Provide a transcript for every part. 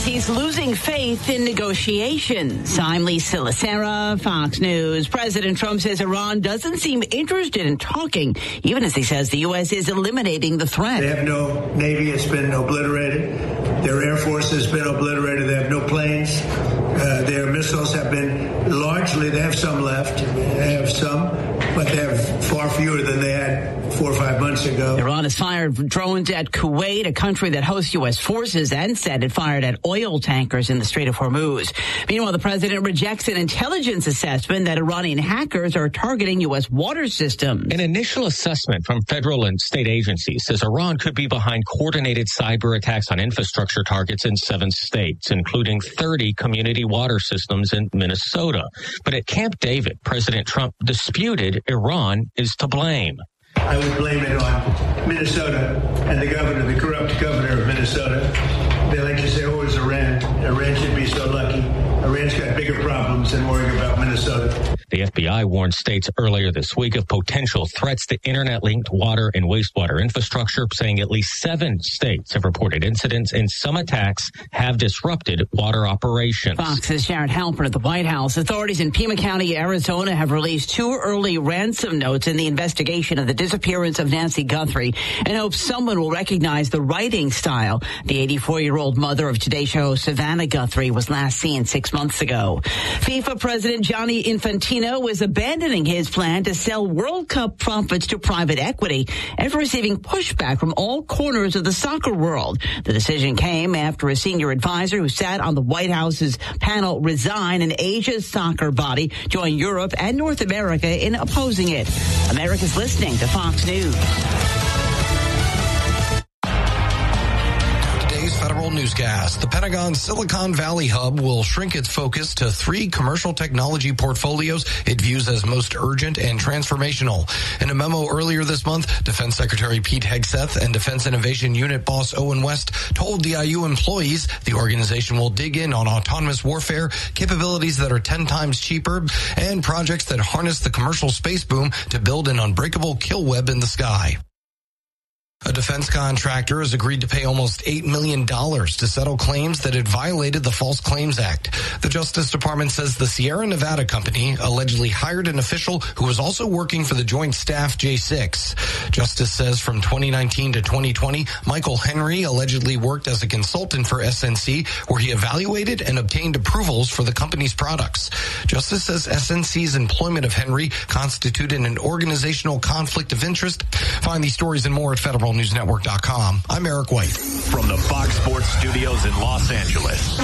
says he's losing faith in negotiations. I'm Lisa Lacera, Fox News. President Trump says Iran doesn't seem interested in talking, even as he says the U.S. is eliminating the threat. They have no Navy. It's been obliterated. Their Air Force has been obliterated. They have no planes. Their missiles have been largely, they have some left. They have some, but they have far fewer than they had 4 or 5 months ago. Iran has fired drones at Kuwait, a country that hosts U.S. forces, and said it fired at oil tankers in the Strait of Hormuz. Meanwhile, the president rejects an intelligence assessment that Iranian hackers are targeting U.S. water systems. An initial assessment from federal and state agencies says Iran could be behind coordinated cyber attacks on infrastructure targets in 7 states, including 30 community water systems in Minnesota. But at Camp David, President Trump disputed Iran is to blame. I would blame it on Minnesota and the governor, the corrupt governor of Minnesota. They like to say, oh, it's Iran. Iran should be so lucky. Iran's got bigger problems than worrying about Minnesota. The FBI warned states earlier this week of potential threats to internet-linked water and wastewater infrastructure, saying at least 7 states have reported incidents and some attacks have disrupted water operations. Fox's Jared Halpern at the White House. Authorities in Pima County, Arizona have released 2 early ransom notes in the investigation of the disappearance of Nancy Guthrie and hope someone will recognize the writing style. The 84-year-old mother of Today Show Savannah Guthrie was last seen 6 months ago. FIFA President Gianni Infantino is abandoning his plan to sell World Cup profits to private equity after receiving pushback from all corners of the soccer world. The decision came after a senior advisor who sat on the White House's panel resigned and Asia's soccer body joined Europe and North America in opposing it. America's listening to Fox News. Federal newscast. The Pentagon's Silicon Valley hub will shrink its focus to 3 commercial technology portfolios it views as most urgent and transformational. In a memo earlier this month, Defense Secretary Pete Hegseth and Defense Innovation Unit boss Owen West told DIU employees the organization will dig in on autonomous warfare, capabilities that are 10 times cheaper, and projects that harness the commercial space boom to build an unbreakable kill web in the sky. A defense contractor has agreed to pay almost $8 million to settle claims that it violated the False Claims Act. The Justice Department says the Sierra Nevada company allegedly hired an official who was also working for the Joint Staff J6. Justice says from 2019 to 2020, Michael Henry allegedly worked as a consultant for SNC, where he evaluated and obtained approvals for the company's products. Justice says SNC's employment of Henry constituted an organizational conflict of interest. Find these stories and more at federalnewsnetwork.com. I'm Eric White. From the Fox Sports Studios in Los Angeles,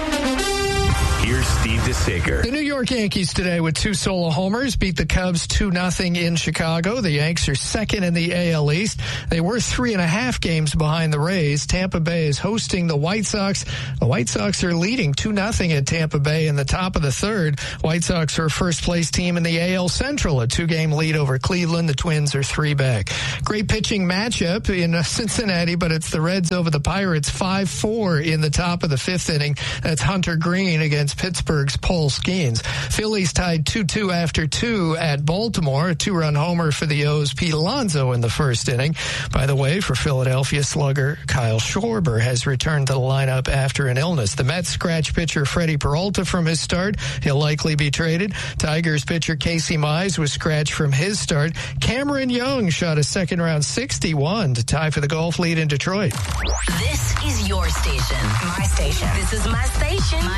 here's Steve DeSager. The New York Yankees today with 2 solo homers beat the Cubs 2-0 in Chicago. The Yanks are second in the AL East. They were 3.5 games behind the Rays. Tampa Bay is hosting the White Sox. The White Sox are leading 2-0 at Tampa Bay in the top of the 3rd. White Sox are first place team in the AL Central, a 2-game lead over Cleveland. The Twins are 3 back. Great pitching matchup in Cincinnati, but it's the Reds over the Pirates 5-4 in the top of the 5th inning. That's Hunter Green against Pittsburgh's Paul Skeens. Phillies tied 2-2 after 2 at Baltimore. A 2-run homer for the O's Pete Alonso in the 1st inning. By the way, for Philadelphia slugger Kyle Schwarber has returned to the lineup after an illness. The Mets scratch pitcher Freddie Peralta from his start. He'll likely be traded. Tigers pitcher Casey Mize was scratched from his start. Cameron Young shot a second-round 61 to tie for the golf lead in Detroit. This is your station. My station. This is my station. My